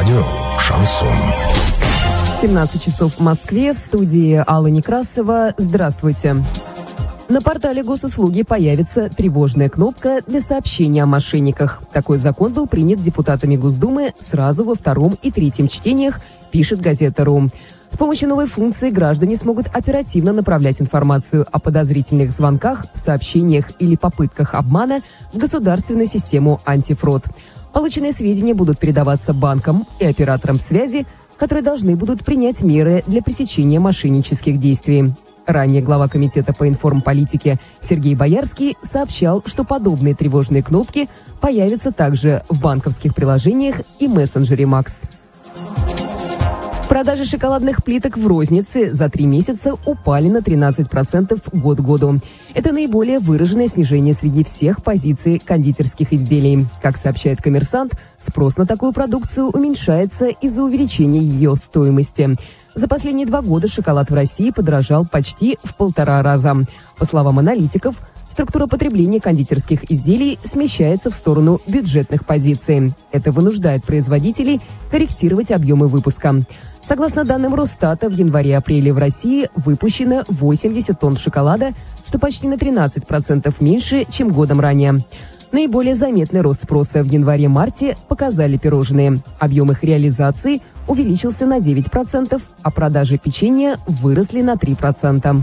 Радио «Шансон». 17 часов в Москве. В студии Алла Некрасова. Здравствуйте. На портале госуслуги появится тревожная кнопка для сообщения о мошенниках. Такой закон был принят депутатами Госдумы сразу во втором и третьем чтениях, пишет газета «Ру». С помощью новой функции граждане смогут оперативно направлять информацию о подозрительных звонках, сообщениях или попытках обмана в государственную систему антифрод. Полученные сведения будут передаваться банкам и операторам связи, которые должны будут принять меры для пресечения мошеннических действий. Ранее глава комитета по информполитике Сергей Боярский сообщал, что подобные тревожные кнопки появятся также в банковских приложениях и мессенджере Макс. Продажи шоколадных плиток в рознице за 3 месяца упали на 13% год к году. Это наиболее выраженное снижение среди всех позиций кондитерских изделий. Как сообщает «Коммерсант», спрос на такую продукцию уменьшается из-за увеличения ее стоимости. За последние 2 года шоколад в России подорожал почти в 1,5 раза. По словам аналитиков, структура потребления кондитерских изделий смещается в сторону бюджетных позиций. Это вынуждает производителей корректировать объемы выпуска. Согласно данным Росстата, в январе-апреле в России выпущено 80 тонн шоколада, что почти на 13% меньше, чем годом ранее. Наиболее заметный рост спроса в январе-марте показали пирожные. Объем их реализации увеличился на 9%, а продажи печенья выросли на 3%.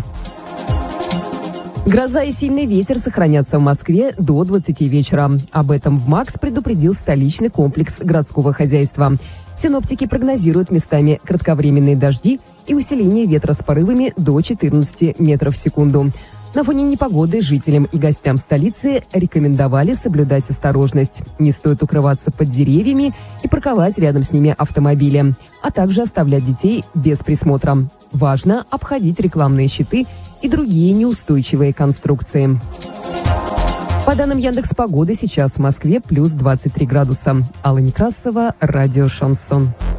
Гроза и сильный ветер сохранятся в Москве до 20 вечера. Об этом в МАКС предупредил столичный комплекс городского хозяйства. Синоптики прогнозируют местами кратковременные дожди и усиление ветра с порывами до 14 метров в секунду. На фоне непогоды жителям и гостям столицы рекомендовали соблюдать осторожность. Не стоит укрываться под деревьями и парковать рядом с ними автомобили, а также оставлять детей без присмотра. Важно обходить рекламные щиты и другие неустойчивые конструкции. По данным Яндекс.Погоды, сейчас в Москве плюс 23 градуса. Алла Некрасова, радио «Шансон».